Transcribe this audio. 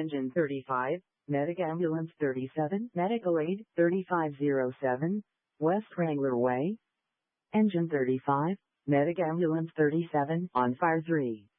Engine 35, Medic Ambulance 37, Medical Aid 3507, West Wrangler Way. Engine 35, Medic Ambulance 37, on fire 3.